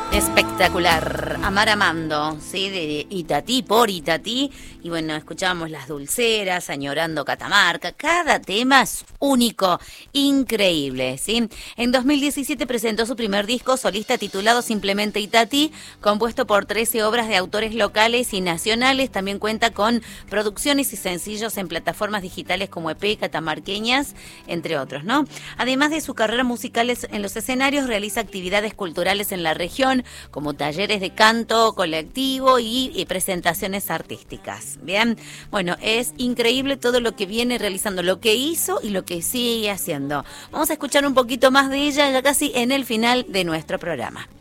Espectacular, Amar Amando, ¿sí? De Itatí, por Itatí. Y bueno, escuchábamos Las Dulceras, Añorando Catamarca. Cada tema es único, increíble, ¿sí? En 2017 presentó su primer disco solista titulado simplemente Itatí, compuesto por 13 obras de autores locales y nacionales. También cuenta con producciones y sencillos en plataformas digitales como EP, catamarqueñas, entre otros, ¿no? Además de su carrera musical en los escenarios, realiza actividades culturales en la región, como talleres de canto colectivo y presentaciones artísticas. Bien, bueno, es increíble todo lo que viene realizando, lo que hizo y lo que sigue haciendo. Vamos a escuchar un poquito más de ella ya casi en el final de nuestro programa.